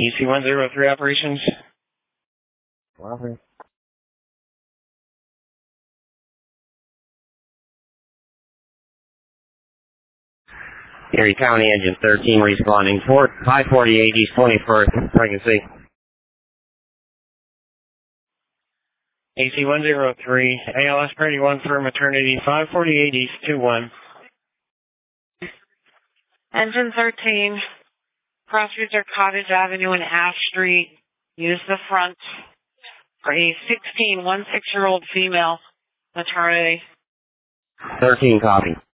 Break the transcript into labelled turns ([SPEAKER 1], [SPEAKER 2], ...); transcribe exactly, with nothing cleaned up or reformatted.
[SPEAKER 1] E C one zero three operations.
[SPEAKER 2] Wow.
[SPEAKER 1] Erie County Engine thirteen responding. five forty-eight East twenty-first, pregnancy. A C one zero three, A L S thirty-one for maternity, five forty-eight East two one.
[SPEAKER 3] Engine thirteen, cross Reserve Cottage Avenue and Ash Street. Use the front for a sixteen, one six-year-old female maternity.
[SPEAKER 1] thirteen copy.